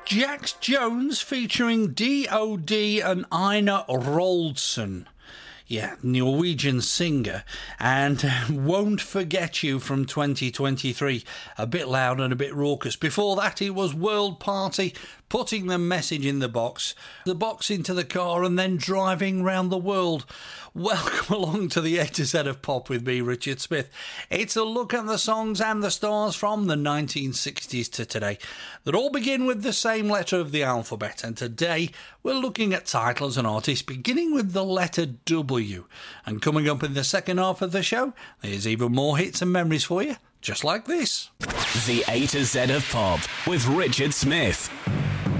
Jax Jones featuring D.O.D. and Ina Wroldsen. Yeah, Norwegian singer, and Won't Forget You from 2023. A bit loud and a bit raucous. Before that, it was World Party, putting the message in the box into the car, and then driving round the world. Welcome along to the A to Z of Pop with me, Richard Smith. It's a look at the songs and the stars from the 1960s to today that all begin with the same letter of the alphabet, and today we're looking at titles and artists beginning with the letter W. And coming up in the second half of the show, there's even more hits and memories for you, just like this. The A to Z of Pop with Richard Smith.